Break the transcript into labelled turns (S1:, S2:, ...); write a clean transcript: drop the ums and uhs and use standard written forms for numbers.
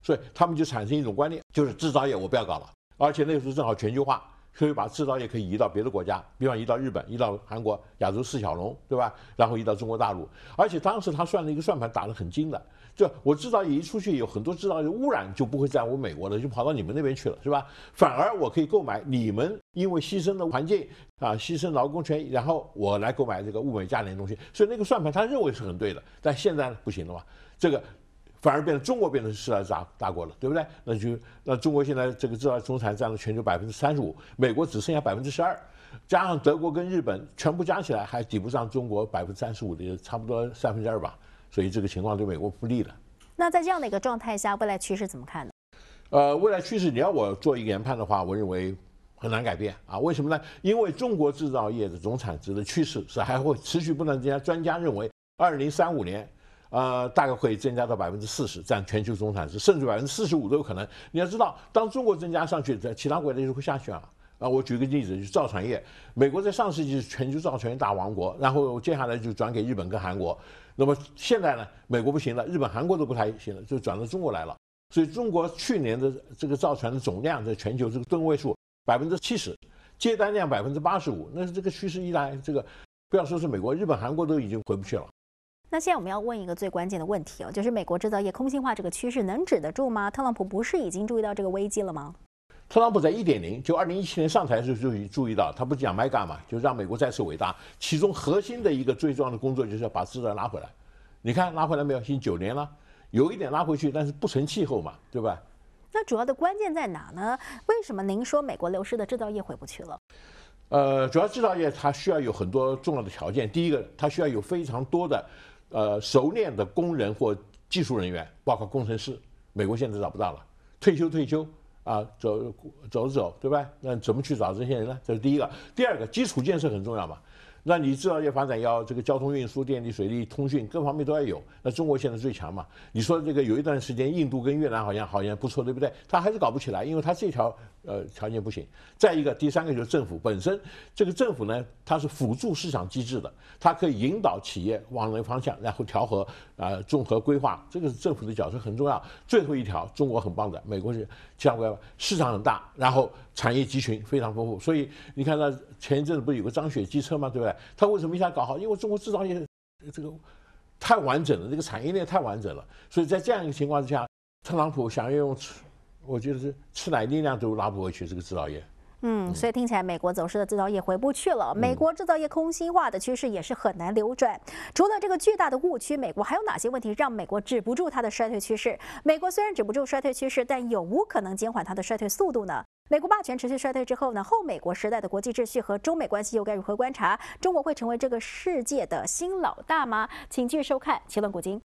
S1: 所以他们就产生一种观念，就是制造业我不要搞了，而且那个时候正好全球化。可以把制造业可以移到别的国家，比方移到日本，移到韩国，亚洲四小龙，对吧？然后移到中国大陆。而且当时他算了一个算盘，打得很精的，就我制造业一出去，有很多制造业污染就不会在我美国了，就跑到你们那边去了，是吧？反而我可以购买你们因为牺牲了环境啊，牺牲劳工权益，然后我来购买这个物美价廉的东西。所以那个算盘他认为是很对的，但现在不行了嘛，这个。反而变成中国变成世代大国了，对不对？那中国现在这个制造业总产占了全球35%，美国只剩下12%，加上德国跟日本全部加起来还抵不上中国35%的，差不多2%吧。所以这个情况对美国不利的。
S2: 那在这样的一个状态下，未来趋势怎么看呢？
S1: 未来趋势你要我做一个研判的话，我认为很难改变啊。为什么呢？因为中国制造业的总产值的趋势是还会持续不断增加。专家认为，2035年。大概会增加到40%，占全球总产值，甚至45%都有可能。你要知道，当中国增加上去，其他国家就会下去啊。我举个例子，就是造船业，美国在上世纪是全球造船业大王国，然后接下来就转给日本跟韩国。那么现在呢，美国不行了，日本、韩国都不太行了，就转到中国来了。所以中国去年的这个造船的总量在全球这个吨位数70%，接单量85%，那是这个趋势一来，这个不要说是美国、日本、韩国都已经回不去了。
S2: 那现在我们要问一个最关键的问题哦，就是美国制造业空心化这个趋势能止得住吗？特朗普不是已经注意到这个危机了吗？
S1: 特朗普在1.0，就2017年上台的时候就注意到，他不是讲 MEGA 嘛，就让美国再次伟大。其中核心的一个最重要的工作就是要把制造业拉回来。你看拉回来没有？已经9年了，有一点拉回去，但是不成气候嘛，对吧？
S2: 那主要的关键在哪呢？为什么您说美国流失的制造业回不去了？
S1: 主要制造业它需要有很多重要的条件。第一个，它需要有非常多的熟练的工人或技术人员，包括工程师，美国现在找不到了，退休啊，走，对吧？那怎么去找这些人呢？这是第一个。第二个，基础建设很重要嘛。那你制造业发展要这个交通运输、电力、水利、通讯各方面都要有。那中国现在最强嘛？你说这个有一段时间印度跟越南好像不错，对不对？它还是搞不起来，因为它这条条件不行。再一个，第三个就是政府本身，这个政府呢，它是辅助市场机制的，它可以引导企业往那个方向，然后调和综合规划，这个是政府的角色很重要。最后一条，中国很棒的，美国是相关市场很大，然后产业集群非常丰富，所以你看到前一阵子不是有个张雪机车吗？对不对？他为什么一下搞好？因为中国制造业这个太完整了，这个产业链太完整了，所以在这样一个情况之下，特朗普想要用，我觉得是吃奶力量都拉不回去这个制造业。
S2: 所以听起来美国走势的制造业回不去了，美国制造业空心化的趋势也是很难扭转。除了这个巨大的误区，美国还有哪些问题让美国止不住它的衰退趋势？美国虽然止不住衰退趋势，但有无可能减缓它的衰退速度呢？美国霸权持续衰退之后呢，后美国时代的国际秩序和中美关系又该如何观察？中国会成为这个世界的新老大吗？请继续收看《奇论古今》。